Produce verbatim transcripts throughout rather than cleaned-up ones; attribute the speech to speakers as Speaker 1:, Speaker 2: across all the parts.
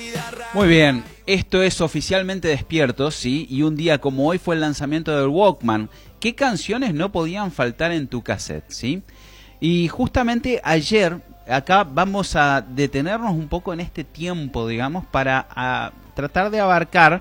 Speaker 1: Muy bien, esto es Oficialmente Despiertos, ¿sí? Y un día como hoy fue el lanzamiento del Walkman. ¿Qué canciones no podían faltar en tu cassette, sí? Y justamente ayer, acá vamos a detenernos un poco en este tiempo, digamos, para a, tratar de abarcar,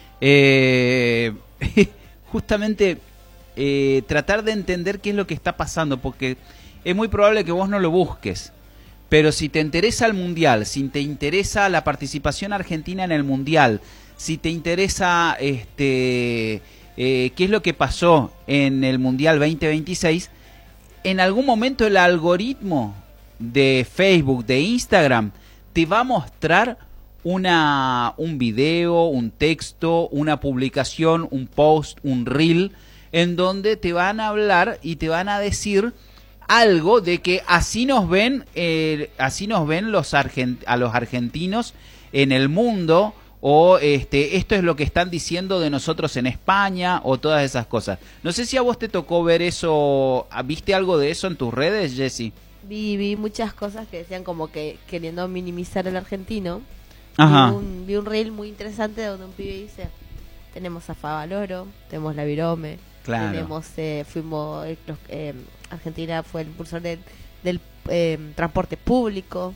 Speaker 1: eh, justamente, eh, tratar de entender qué es lo que está pasando, porque es muy probable que vos no lo busques. Pero si te interesa el Mundial, si te interesa la participación argentina en el Mundial, si te interesa este eh, qué es lo que pasó en el Mundial veinte veintiséis, en algún momento el algoritmo de Facebook, de Instagram, te va a mostrar una, un video, un texto, una publicación, un post, un reel, en donde te van a hablar y te van a decir algo de que así nos ven, eh, así nos ven los argent a los argentinos en el mundo, o este, esto es lo que están diciendo de nosotros en España, o todas esas cosas. No sé si a vos te tocó ver eso, ¿viste algo de eso en tus redes, Jessy?
Speaker 2: Vi, vi muchas cosas que decían como que queriendo minimizar al argentino.
Speaker 1: Ajá.
Speaker 2: Vi un, vi un reel muy interesante donde un pibe dice, tenemos a Favaloro, tenemos la Virome,
Speaker 1: claro.
Speaker 2: tenemos, eh, fuimos, eh, los, eh, Argentina fue el impulsor del, del eh, transporte público,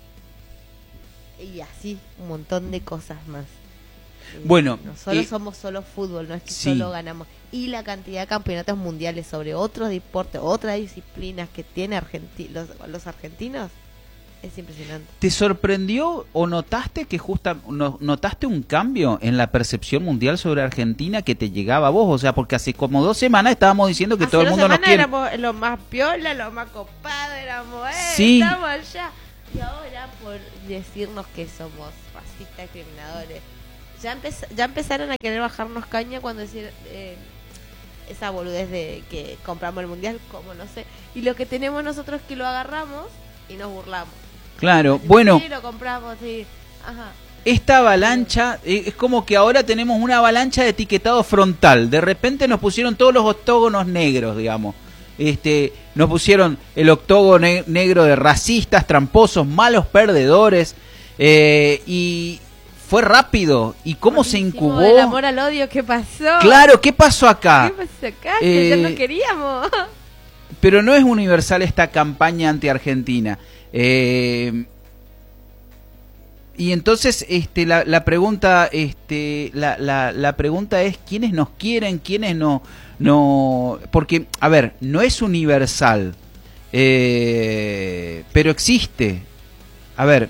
Speaker 2: y así un montón de cosas más.
Speaker 1: Bueno,
Speaker 2: nosotros
Speaker 1: eh,
Speaker 2: somos solo fútbol, no es que
Speaker 1: sí.
Speaker 2: solo ganamos. Y la cantidad de campeonatos mundiales sobre otros deportes, otras disciplinas que tiene Argenti los, los argentinos, es impresionante.
Speaker 1: ¿Te sorprendió o notaste que justa, no, notaste un cambio en la percepción mundial sobre Argentina que te llegaba a vos? O sea, porque hace como dos semanas estábamos diciendo que
Speaker 2: hace
Speaker 1: todo el mundo nos quiere.
Speaker 2: Éramos los más piola, los más copados, éramos, eh,
Speaker 1: sí.
Speaker 2: estamos allá. Y ahora por decirnos que somos racistas, discriminadores, ya, empez ya empezaron a querer bajarnos caña cuando decir eh, esa boludez de que compramos el mundial, como no sé. Y lo que tenemos nosotros es que lo agarramos y nos burlamos.
Speaker 1: Claro, bueno,
Speaker 2: sí, lo compramos, sí. Ajá.
Speaker 1: Esta avalancha, eh, es como que ahora tenemos una avalancha de etiquetado frontal. De repente nos pusieron todos los octógonos negros, digamos. Este, nos pusieron el octógono ne negro de racistas, tramposos, malos perdedores, eh, y fue rápido. ¿Y cómo Buenísimo, se incubó?
Speaker 2: El amor al odio, ¿qué pasó?
Speaker 1: Claro, ¿qué pasó acá?
Speaker 2: ¿Qué pasó acá?
Speaker 1: Eh,
Speaker 2: Que ya no queríamos.
Speaker 1: Pero no es universal esta campaña anti-argentina. Eh, y entonces este, la, la pregunta este, la, la, la pregunta es ¿quiénes nos quieren? ¿Quiénes no? no porque, a ver, no es universal, eh, pero existe. A ver,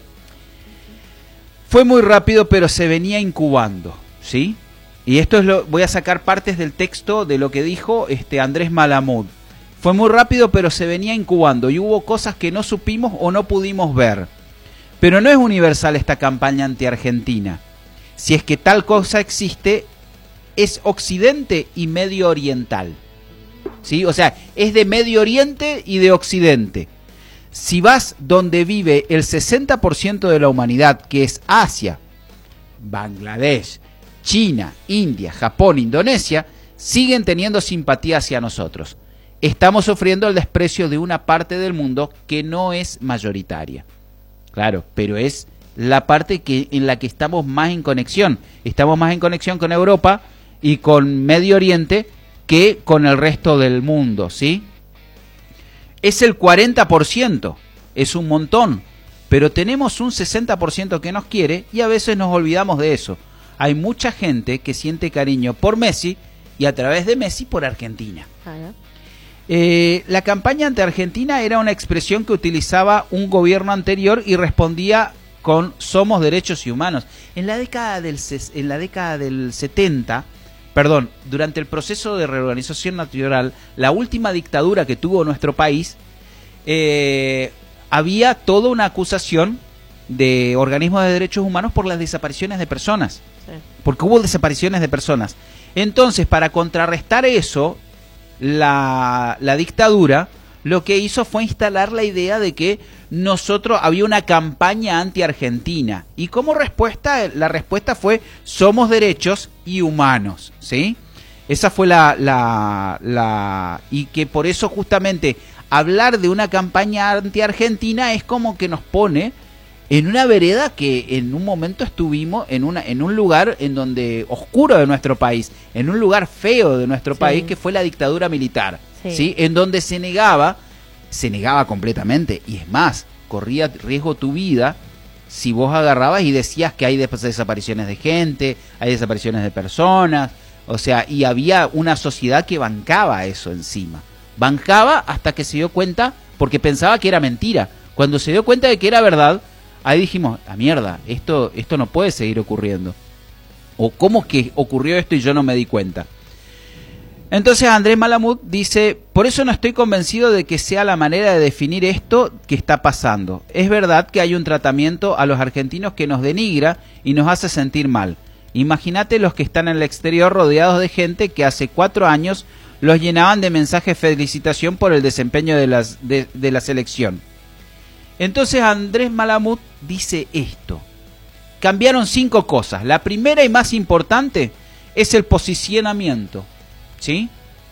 Speaker 1: fue muy rápido, pero se venía incubando, ¿sí? Y esto es lo, voy a sacar partes del texto de lo que dijo este Andrés Malamud. Fue muy rápido, pero se venía incubando y hubo cosas que no supimos o no pudimos ver. Pero no es universal esta campaña anti-argentina. Si es que tal cosa existe, es Occidente y Medio Oriental, ¿sí? O sea, es de Medio Oriente y de Occidente. Si vas donde vive el sesenta por ciento de la humanidad, que es Asia, Bangladesh, China, India, Japón, Indonesia, siguen teniendo simpatía hacia nosotros. Estamos sufriendo el desprecio de una parte del mundo que no es mayoritaria. Claro, pero es la parte que, en la que estamos más en conexión. Estamos más en conexión con Europa y con Medio Oriente que con el resto del mundo, ¿sí? Es el cuarenta por ciento, es un montón, pero tenemos un sesenta por ciento que nos quiere y a veces nos olvidamos de eso. Hay mucha gente que siente cariño por Messi y a través de Messi por Argentina.
Speaker 2: Ajá.
Speaker 1: Eh, la campaña ante Argentina era una expresión que utilizaba un gobierno anterior y respondía con somos derechos y humanos. En la década del, en la década del setenta, perdón, durante el proceso de reorganización natural, la última dictadura que tuvo nuestro país, eh, había toda una acusación de organismos de derechos humanos por las desapariciones de personas. Sí. Porque hubo desapariciones de personas. Entonces, para contrarrestar eso, La, la dictadura lo que hizo fue instalar la idea de que nosotros había una campaña anti-argentina y como respuesta, la respuesta fue somos derechos y humanos, ¿sí? Esa fue la, la, la y que por eso justamente hablar de una campaña anti-argentina es como que nos pone en una vereda que en un momento estuvimos en una en un lugar en donde oscuro de nuestro país, en un lugar feo de nuestro sí. país, que fue la dictadura militar, sí. ¿sí? En donde se negaba, se negaba completamente, y es más, corría riesgo tu vida si vos agarrabas y decías que hay desapariciones de gente, hay desapariciones de personas, o sea, y había una sociedad que bancaba eso encima, bancaba hasta que se dio cuenta, porque pensaba que era mentira. Cuando se dio cuenta de que era verdad, ahí dijimos, la mierda, esto, esto no puede seguir ocurriendo. O cómo que ocurrió esto y yo no me di cuenta. Entonces Andrés Malamud dice, por eso no estoy convencido de que sea la manera de definir esto que está pasando. Es verdad que hay un tratamiento a los argentinos que nos denigra y nos hace sentir mal. Imagínate los que están en el exterior rodeados de gente que hace cuatro años los llenaban de mensajes de felicitación por el desempeño de, las, de, de la selección. Entonces Andrés Malamud dice esto. Cambiaron cinco cosas. La primera y más importante es el posicionamiento. ¿Sí?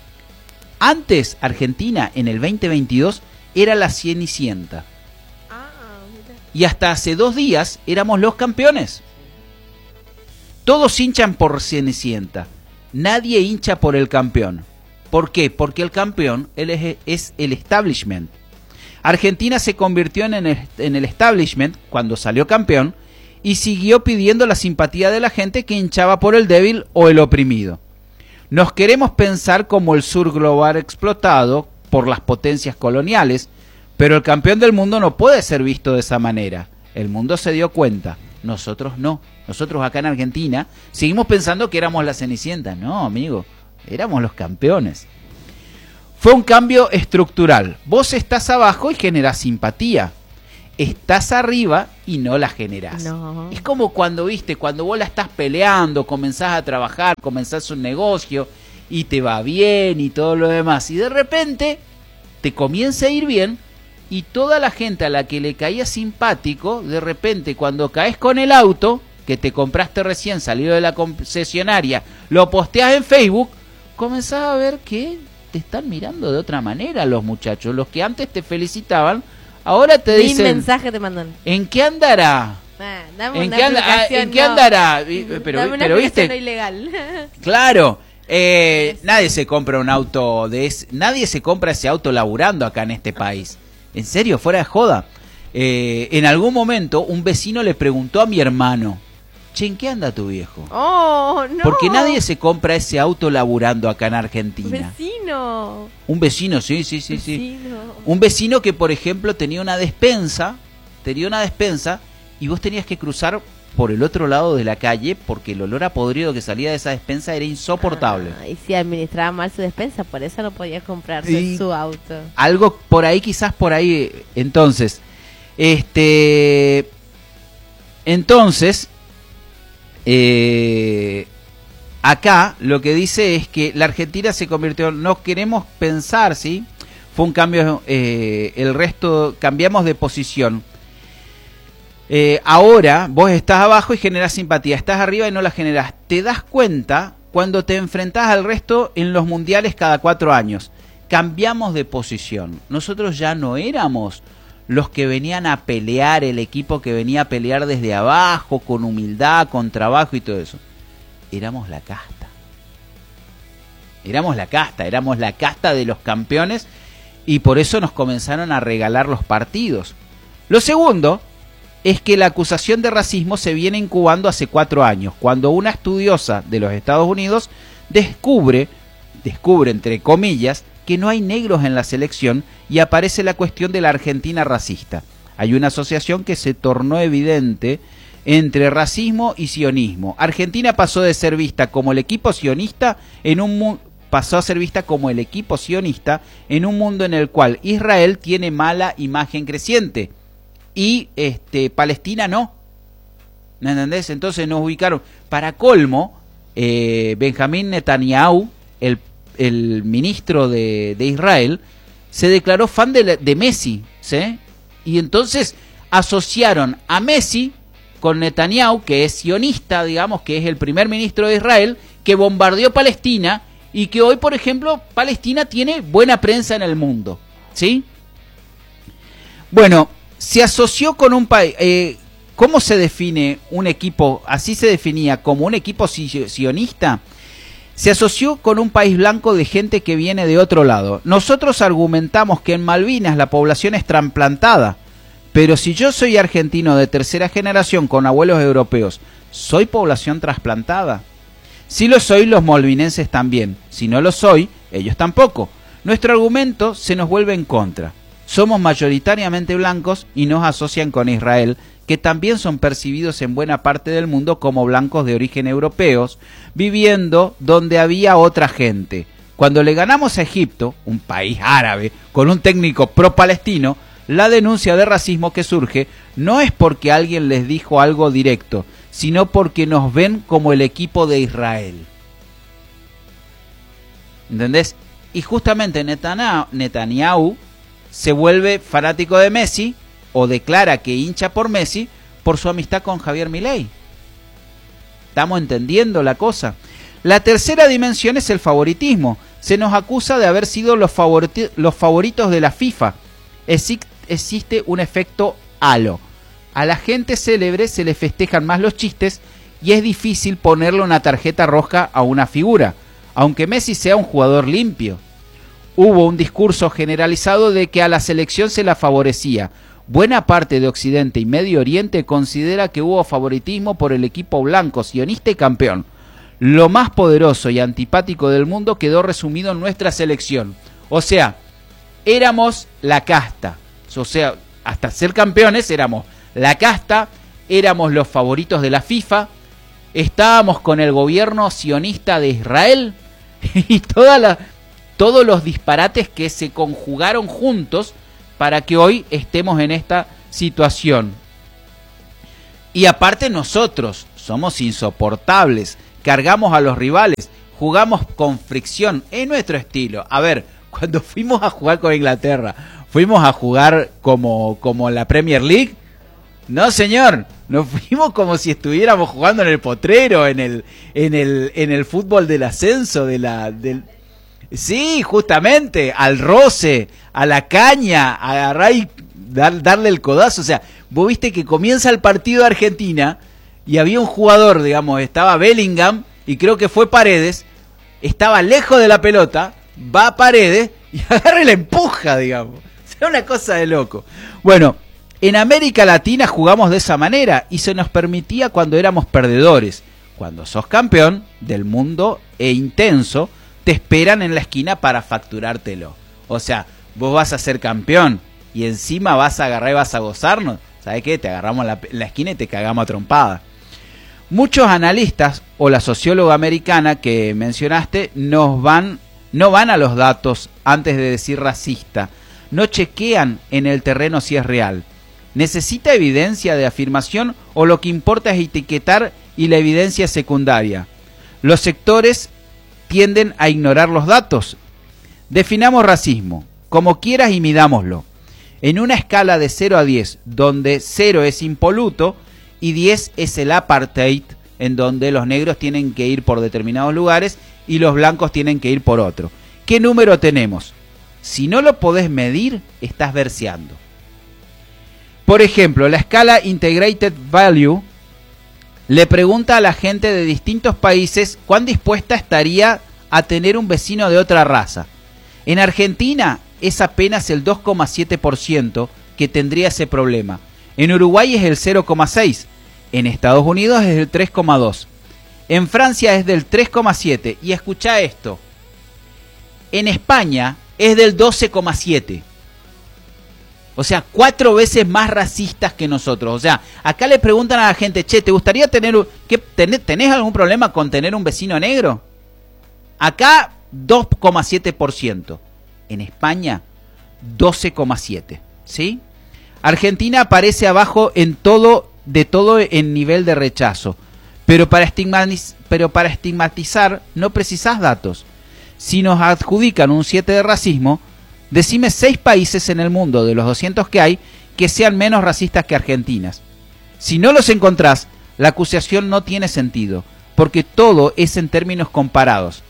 Speaker 1: Antes Argentina en el veinte veintidós era la Cenicienta. Ah, y hasta hace dos días éramos los campeones. Todos hinchan por Cenicienta. Nadie hincha por el campeón. ¿Por qué? Porque el campeón es el establishment. Argentina se convirtió en el, en el establishment cuando salió campeón y siguió pidiendo la simpatía de la gente que hinchaba por el débil o el oprimido. Nos queremos pensar como el sur global explotado por las potencias coloniales, pero el campeón del mundo no puede ser visto de esa manera. El mundo se dio cuenta, nosotros no. Nosotros acá en Argentina seguimos pensando que éramos la Cenicienta. No, amigo, éramos los campeones. Fue un cambio estructural. Vos estás abajo y generás simpatía. Estás arriba y no la generás. No. Es como cuando, viste, cuando vos la estás peleando, comenzás a trabajar, comenzás un negocio y te va bien y todo lo demás. Y de repente te comienza a ir bien y toda la gente a la que le caía simpático, de repente cuando caes con el auto que te compraste recién salido de la concesionaria, lo posteás en Facebook, comenzás a ver que te están mirando de otra manera los muchachos. Los que antes te felicitaban, ahora te
Speaker 2: Ni
Speaker 1: dicen...
Speaker 2: mensaje te mandan.
Speaker 1: ¿En qué andará?
Speaker 2: Ah, dame
Speaker 1: ¿En,
Speaker 2: una
Speaker 1: qué anda, ¿En qué
Speaker 2: no.
Speaker 1: andará? Pero,
Speaker 2: dame una
Speaker 1: pero viste...
Speaker 2: no ilegal.
Speaker 1: Claro. Eh, nadie se compra un auto de ese, nadie se compra ese auto laburando acá en este país. En serio, fuera de joda. Eh, en algún momento un vecino le preguntó a mi hermano, che, ¿en qué anda tu viejo?
Speaker 2: Oh, no.
Speaker 1: Porque nadie se compra ese auto laburando acá en Argentina.
Speaker 2: Vecino.
Speaker 1: Un vecino, sí, sí, sí,
Speaker 2: vecino.
Speaker 1: sí. Un vecino que, por ejemplo, tenía una despensa, tenía una despensa y vos tenías que cruzar por el otro lado de la calle porque el olor a podrido que salía de esa despensa era insoportable.
Speaker 2: Ah, y si administraba mal su despensa, por eso no podía comprarse y su auto.
Speaker 1: Algo por ahí, quizás por ahí. Entonces, este, entonces, eh, acá lo que dice es que la Argentina se convirtió, no queremos pensar, ¿sí? Fue un cambio, eh, el resto, cambiamos de posición. Eh, ahora vos estás abajo y generás simpatía, estás arriba y no la generás. Te das cuenta cuando te enfrentás al resto en los mundiales cada cuatro años. Cambiamos de posición. Nosotros ya no éramos los que venían a pelear, el equipo que venía a pelear desde abajo, con humildad, con trabajo y todo eso. Éramos la casta. Éramos la casta, éramos la casta de los campeones y por eso nos comenzaron a regalar los partidos. Lo segundo es que la acusación de racismo se viene incubando hace cuatro años, cuando una estudiosa de los Estados Unidos descubre, descubre entre comillas, que no hay negros en la selección y aparece la cuestión de la Argentina racista. Hay una asociación que se tornó evidente entre racismo y sionismo. Argentina pasó de ser vista como el equipo sionista en un mundo pasó a ser vista como el equipo sionista en un mundo en el cual Israel tiene mala imagen creciente. Y este Palestina no, ¿me entendés? Entonces nos ubicaron. Para colmo, eh, Benjamín Netanyahu, el, el ministro de, de Israel, se declaró fan de, de Messi, ¿sí? Y entonces asociaron a Messi con Netanyahu, que es sionista, digamos, que es el primer ministro de Israel, que bombardeó Palestina y que hoy, por ejemplo, Palestina tiene buena prensa en el mundo, ¿sí? Bueno, se asoció con un país, eh, ¿cómo se define un equipo? Así se definía como un equipo sionista. Se asoció con un país blanco de gente que viene de otro lado. Nosotros argumentamos que en Malvinas la población es trasplantada, pero si yo soy argentino de tercera generación con abuelos europeos, ¿soy población trasplantada? Si lo soy, los malvinenses también. Si no lo soy, ellos tampoco. Nuestro argumento se nos vuelve en contra. Somos mayoritariamente blancos y nos asocian con Israel, que también son percibidos en buena parte del mundo como blancos de origen europeos, viviendo donde había otra gente. Cuando le ganamos a Egipto, un país árabe, con un técnico pro-palestino, la denuncia de racismo que surge no es porque alguien les dijo algo directo, sino porque nos ven como el equipo de Israel. ¿Entendés? Y justamente Netanyahu, Netanyahu se vuelve fanático de Messi, o declara que hincha por Messi, por su amistad con Javier Milei. ¿Estamos entendiendo la cosa? La tercera dimensión es el favoritismo. Se nos acusa de haber sido los, favoriti- los favoritos de la FIFA. Exi- existe un efecto halo. A la gente célebre se le festejan más los chistes y es difícil ponerle una tarjeta roja a una figura, aunque Messi sea un jugador limpio. Hubo un discurso generalizado de que a la selección se la favorecía. Buena parte de Occidente y Medio Oriente considera que hubo favoritismo por el equipo blanco, sionista y campeón. Lo más poderoso y antipático del mundo quedó resumido en nuestra selección. O sea, éramos la casta. O sea, hasta ser campeones éramos la casta, éramos los favoritos de la FIFA, estábamos con el gobierno sionista de Israel y toda la, todos los disparates que se conjugaron juntos para que hoy estemos en esta situación. Y aparte nosotros somos insoportables, cargamos a los rivales, jugamos con fricción, es nuestro estilo. A ver, cuando fuimos a jugar con Inglaterra, fuimos a jugar como, como la Premier League. No, señor, nos fuimos como si estuviéramos jugando en el potrero, en el, en el, en el fútbol del ascenso, de la, del, sí, justamente, al roce, a la caña, a agarrar y dar, darle el codazo. O sea, vos viste que comienza el partido de Argentina y había un jugador, digamos, estaba Bellingham y creo que fue Paredes, estaba lejos de la pelota, va a Paredes y agarra y la empuja, digamos. O sea, una cosa de loco. Bueno, en América Latina jugamos de esa manera y se nos permitía cuando éramos perdedores. Cuando sos campeón del mundo e intenso, te esperan en la esquina para facturártelo. O sea, vos vas a ser campeón y encima vas a agarrar y vas a gozarnos. ¿Sabes qué? Te agarramos la, la esquina y te cagamos a trompada. Muchos analistas o la socióloga americana que mencionaste nos van, no van a los datos antes de decir racista. No chequean en el terreno si es real. ¿Necesita evidencia de afirmación o lo que importa es etiquetar y la evidencia es secundaria? Los sectores tienden a ignorar los datos. Definamos racismo, como quieras y midámoslo. En una escala de cero a diez, donde cero es impoluto y diez es el apartheid, en donde los negros tienen que ir por determinados lugares y los blancos tienen que ir por otro. ¿Qué número tenemos? Si no lo podés medir, estás verseando. Por ejemplo, la escala Integrated Value le pregunta a la gente de distintos países cuán dispuesta estaría a tener un vecino de otra raza. En Argentina es apenas el dos coma siete por ciento que tendría ese problema. En Uruguay es el cero coma seis por ciento. En Estados Unidos es el tres coma dos por ciento. En Francia es del tres coma siete por ciento. Y escuchá esto. En España es del doce coma siete por ciento. O sea, cuatro veces más racistas que nosotros. O sea, acá le preguntan a la gente, che, ¿te gustaría tener... ¿qué, tenés, ¿Tenés algún problema con tener un vecino negro? Acá, dos coma siete por ciento. En España, doce coma siete por ciento. ¿Sí? Argentina aparece abajo en todo, de todo en nivel de rechazo. Pero para, estigmatiz, pero para estigmatizar no precisás datos. Si nos adjudican un siete de racismo... Decime seis países en el mundo, de los doscientos que hay, que sean menos racistas que Argentinas. Si no los encontrás, la acusación no tiene sentido, porque todo es en términos comparados.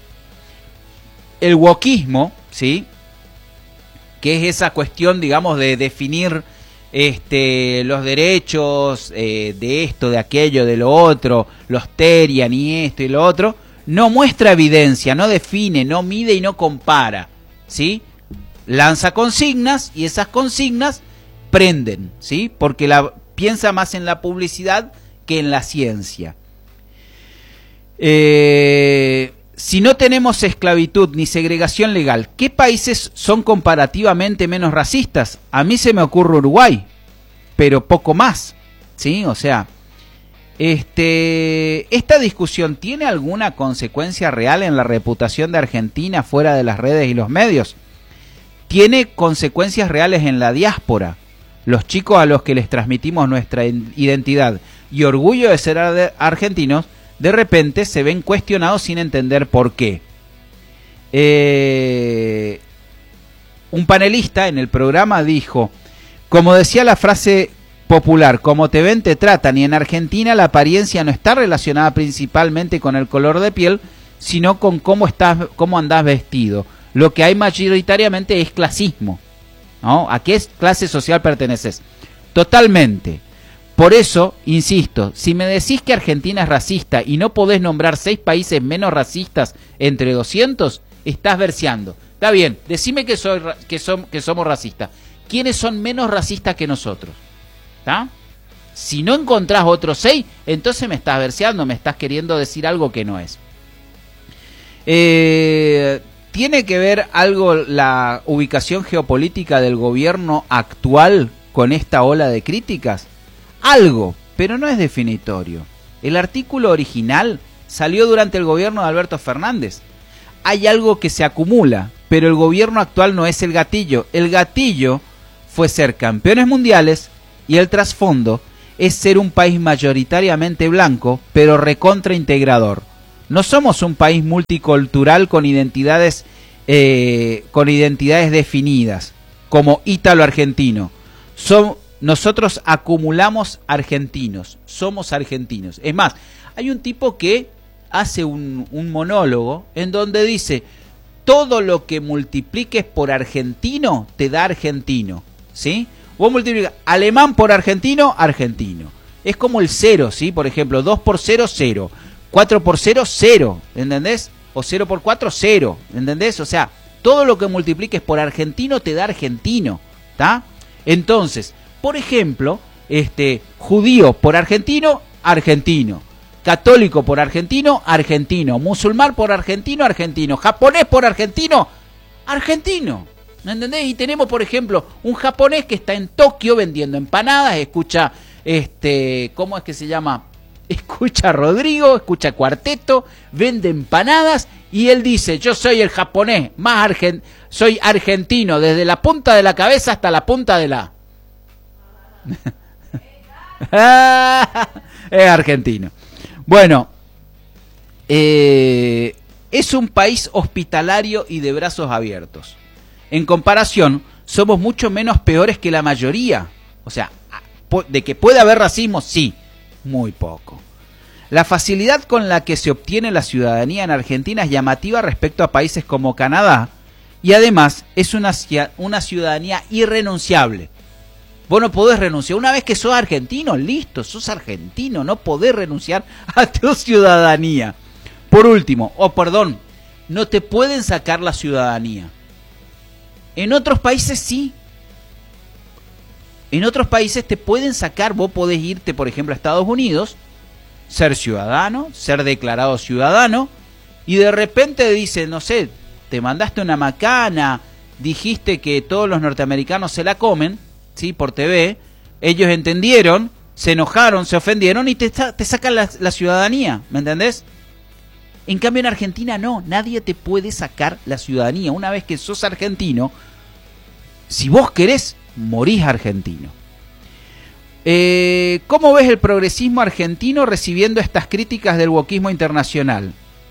Speaker 1: El wokismo, ¿sí?, que es esa cuestión, digamos, de definir este, los derechos eh, de esto, de aquello, de lo otro, los Terian y esto y lo otro, no muestra evidencia, no define, no mide y no compara, ¿sí? Lanza consignas y esas consignas prenden, ¿sí? Porque la, piensa más en la publicidad que en la ciencia. Eh, si no tenemos esclavitud ni segregación legal, ¿qué países son comparativamente menos racistas? A mí se me ocurre Uruguay, pero poco más, ¿sí? O sea, este, ¿esta discusión tiene alguna consecuencia real en la reputación de Argentina fuera de las redes y los medios? Tiene consecuencias reales en la diáspora. Los chicos a los que les transmitimos nuestra identidad y orgullo de ser argentinos, de repente se ven cuestionados sin entender por qué. Eh, un panelista en el programa dijo, como decía la frase popular, como te ven te tratan, y en Argentina la apariencia no está relacionada principalmente con el color de piel, sino con cómo estás, cómo andás vestido. Lo que hay mayoritariamente es clasismo, ¿no? ¿A qué clase social perteneces? Totalmente. Por eso, insisto, si me decís que Argentina es racista y no podés nombrar seis países menos racistas entre doscientos, estás verseando. Está bien, decime que, soy, que, son, que somos racistas. ¿Quiénes son menos racistas que nosotros? ¿Está? Si no encontrás otros seis, entonces me estás verseando, me estás queriendo decir algo que no es. Eh, ¿Tiene que ver algo la ubicación geopolítica del gobierno actual con esta ola de críticas? Algo, pero no es definitorio. El artículo original salió durante el gobierno de Alberto Fernández. Hay algo que se acumula, pero el gobierno actual no es el gatillo. El gatillo fue ser campeones mundiales y el trasfondo es ser un país mayoritariamente blanco, pero recontraintegrador. No somos un país multicultural con identidades, eh, con identidades definidas, como ítalo-argentino. Somos Nosotros acumulamos argentinos, somos argentinos. Es más, hay un tipo que hace un, un monólogo en donde dice, todo lo que multipliques por argentino te da argentino, ¿sí? Vos multiplicas alemán por argentino, argentino. Es como el cero, ¿sí? Por ejemplo, dos por cero, cero. cuatro por cero, cero, ¿entendés? O cero por cuatro, cero, ¿entendés? O sea, todo lo que multipliques por argentino te da argentino, ¿está? Entonces, por ejemplo, este, judío por argentino, argentino. Católico por argentino, argentino. Musulmán por argentino, argentino. Japonés por argentino, argentino. ¿Me entendés? Y tenemos, por ejemplo, un japonés que está en Tokio vendiendo empanadas, escucha, este, ¿cómo es que se llama? Escucha a Rodrigo, escucha Cuarteto, vende empanadas y él dice, yo soy el japonés más argentino, soy argentino desde la punta de la cabeza hasta la punta de la... es argentino. Bueno, eh, es un país hospitalario y de brazos abiertos. En comparación, somos mucho menos peores que la mayoría. O sea, de que puede haber racismo, sí, muy poco. La facilidad con la que se obtiene la ciudadanía en Argentina es llamativa respecto a países como Canadá, y además es una, una ciudadanía irrenunciable. Vos no podés renunciar. Una vez que sos argentino, listo, sos argentino, no podés renunciar a tu ciudadanía. Por último, o oh, perdón, no te pueden sacar la ciudadanía. En otros países sí. En otros países te pueden sacar, vos podés irte, por ejemplo, a Estados Unidos, ser ciudadano, ser declarado ciudadano, y de repente dicen, no sé, te mandaste una macana, dijiste que todos los norteamericanos se la comen, ¿sí? Por T V, ellos entendieron, se enojaron, se ofendieron y te, te sacan la, la ciudadanía, ¿me entendés? En cambio en Argentina no, nadie te puede sacar la ciudadanía. Una vez que sos argentino, si vos querés, morís argentino. Eh, ¿Cómo ves el progresismo argentino recibiendo estas críticas del wokismo internacional?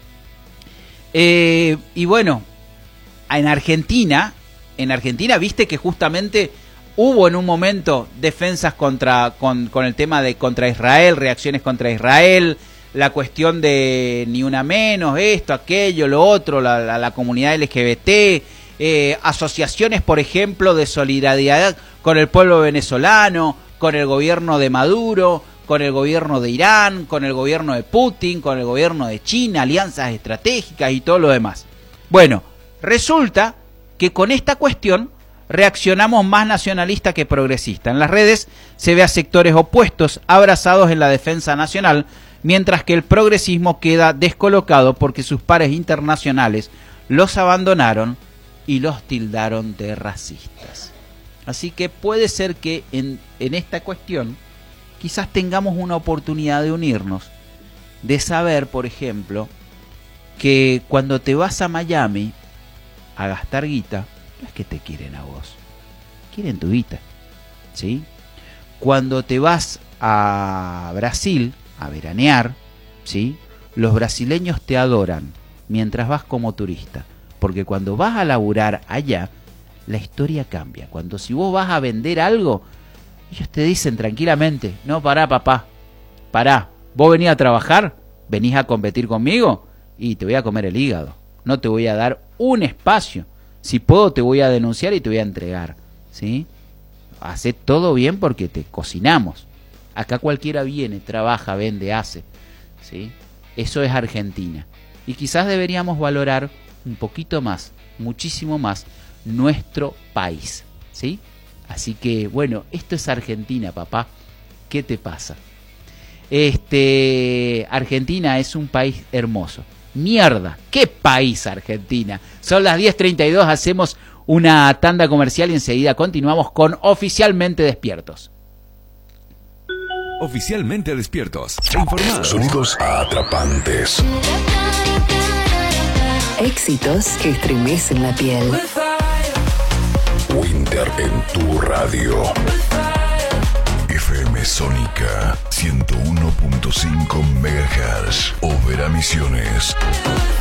Speaker 1: Eh, y bueno, en Argentina, en Argentina viste que justamente hubo en un momento defensas contra con, con el tema de contra Israel, reacciones contra Israel, la cuestión de ni una menos, esto, aquello, lo otro, la, la, la comunidad L G B T, eh, asociaciones, por ejemplo, de solidaridad con el pueblo venezolano, con el gobierno de Maduro, con el gobierno de Irán, con el gobierno de Putin, con el gobierno de China, alianzas estratégicas y todo lo demás. Bueno, resulta que con esta cuestión reaccionamos más nacionalista que progresista. En las redes se ve a sectores opuestos abrazados en la defensa nacional, mientras que el progresismo queda descolocado porque sus pares internacionales los abandonaron y los tildaron de racistas. Así que puede ser que en, en esta cuestión quizás tengamos una oportunidad de unirnos, de saber, por ejemplo, que cuando te vas a Miami a gastar guita, no es que te quieren a vos, quieren tu guita, ¿sí? Cuando te vas a Brasil a veranear, ¿sí? Los brasileños te adoran mientras vas como turista, porque cuando vas a laburar allá, la historia cambia. Cuando si vos vas a vender algo, ellos te dicen tranquilamente, no, pará papá, pará, vos venís a trabajar, venís a competir conmigo y te voy a comer el hígado, no te voy a dar un espacio, si puedo te voy a denunciar y te voy a entregar, ¿sí? Hacé todo bien porque te cocinamos. Acá cualquiera viene, trabaja, vende, hace, ¿sí? Eso es Argentina. Y quizás deberíamos valorar un poquito más, muchísimo más, nuestro país, ¿sí? Así que, bueno, esto es Argentina, papá. ¿Qué te pasa? Este, Argentina es un país hermoso. Mierda, ¿qué país Argentina? Son las diez treinta y dos, hacemos una tanda comercial y enseguida continuamos con Oficialmente Despiertos.
Speaker 3: Oficialmente Despiertos. Informados.
Speaker 4: Sonidos atrapantes.
Speaker 5: Éxitos que estremecen la piel.
Speaker 4: Winter en tu radio. F M Sónica ciento uno punto cinco megahertz. Overa Misiones.